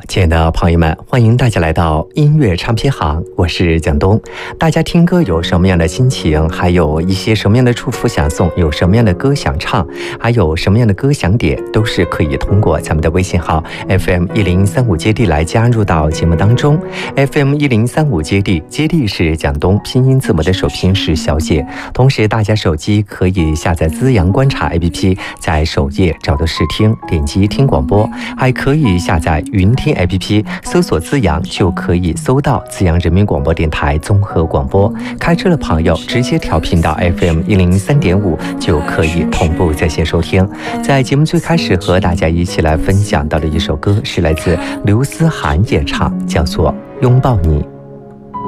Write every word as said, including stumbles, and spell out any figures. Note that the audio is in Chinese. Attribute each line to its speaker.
Speaker 1: 亲爱的朋友们，欢迎大家来到音乐唱片行，我是蒋东。大家听歌有什么样的心情，还有一些什么样的祝福想送，有什么样的歌想唱，还有什么样的歌想点，都是可以通过咱们的微信号 F M 一零三五接地来加入到节目当中。 F M 一零三五接地，接地是蒋东拼音字母的首拼是小写。同时大家手机可以下载资阳观察 A P P， 在首页找到试听，点击听广播，还可以下载云听 A P P， 搜索资阳就可以搜到资阳人民广播电台综合广播。开车的朋友直接调频到 F M 一零三点五就可以同步在线收听。在节目最开始和大家一起来分享到的一首歌是来自刘思涵演唱，叫做拥抱你。